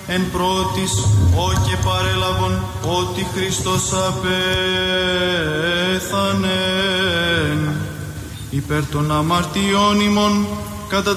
εν πρώτης ο και παρέλαβον ότι Χριστός απέθανεν υπέρ των αμαρτιών ημών κατά